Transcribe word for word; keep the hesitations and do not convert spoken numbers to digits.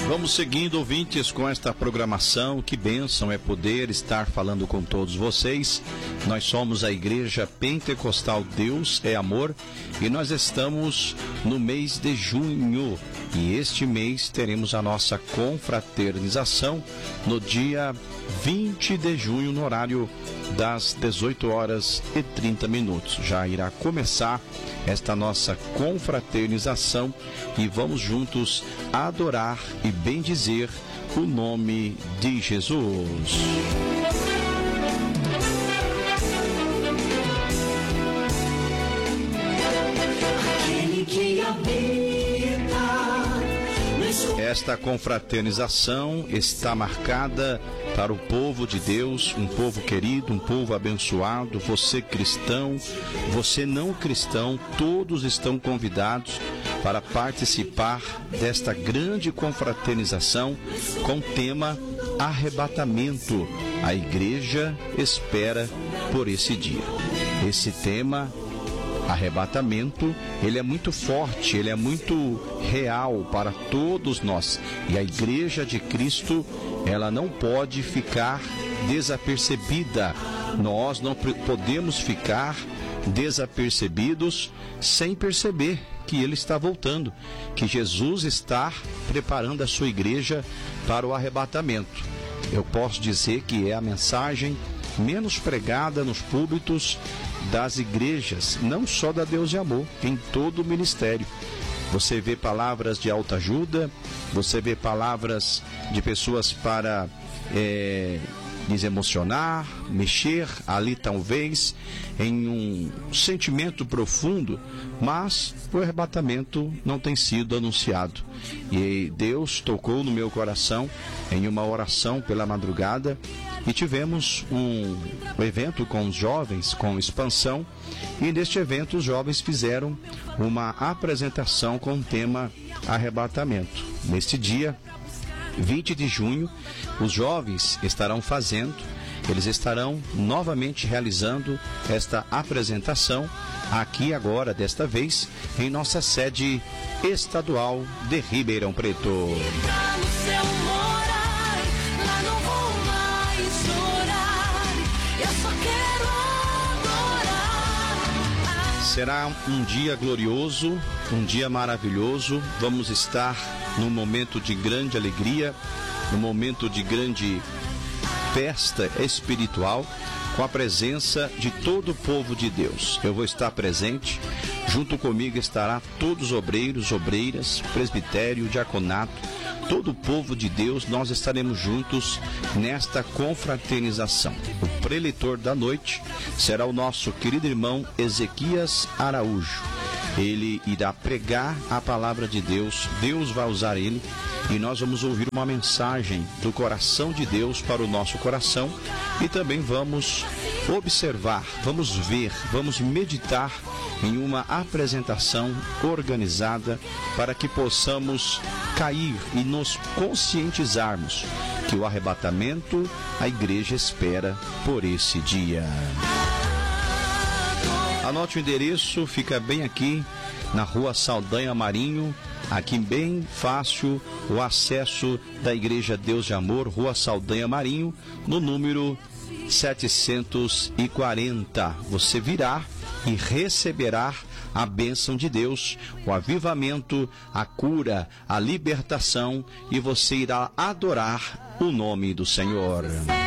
Vamos seguindo, ouvintes, com esta programação. Que bênção é poder estar falando com todos vocês. Nós somos a Igreja Pentecostal Deus é Amor e nós estamos no mês de junho. E este mês teremos a nossa confraternização no dia vinte de junho, no horário das dezoito horas e trinta minutos. Já irá começar esta nossa confraternização e vamos juntos adorar e bendizer o nome de Jesus. Aquele que habita. Esta confraternização está marcada para o povo de Deus, um povo querido, um povo abençoado. Você cristão, você não cristão, todos estão convidados para participar desta grande confraternização com o tema arrebatamento. A igreja espera por esse dia. Esse tema, arrebatamento, ele é muito forte, ele é muito real para todos nós. E a Igreja de Cristo, ela não pode ficar desapercebida. Nós não podemos ficar desapercebidos sem perceber que Ele está voltando, que Jesus está preparando a sua igreja para o arrebatamento. Eu posso dizer que é a mensagem menos pregada nos púlpitos das igrejas, não só da Deus de Amor, em todo o ministério. Você vê palavras de autoajuda, você vê palavras de pessoas para é, desemocionar, mexer ali talvez em um sentimento profundo, mas o arrebatamento não tem sido anunciado. E Deus tocou no meu coração em uma oração pela madrugada e tivemos um evento com os jovens, com expansão, e neste evento os jovens fizeram uma apresentação com o tema arrebatamento. Neste dia, vinte de junho, os jovens estarão fazendo, eles estarão novamente realizando esta apresentação aqui agora, desta vez, em nossa sede estadual de Ribeirão Preto. Será um dia glorioso, um dia maravilhoso. Vamos estar num momento de grande alegria, num momento de grande festa espiritual, com a presença de todo o povo de Deus. Eu vou estar presente, junto comigo estará todos os obreiros, obreiras, presbitério, diaconato, todo o povo de Deus. Nós estaremos juntos nesta confraternização. O preletor da noite será o nosso querido irmão Ezequias Araújo. Ele irá pregar a palavra de Deus, Deus vai usar ele e nós vamos ouvir uma mensagem do coração de Deus para o nosso coração e também vamos observar, vamos ver, vamos meditar em uma apresentação organizada para que possamos cair e nos conscientizarmos que o arrebatamento a igreja espera por esse dia. Anote o endereço, fica bem aqui na Rua Saldanha Marinho, aqui bem fácil o acesso da Igreja Deus de Amor, Rua Saldanha Marinho, no número setecentos e quarenta. Você virá e receberá a bênção de Deus, o avivamento, a cura, a libertação, e você irá adorar o nome do Senhor.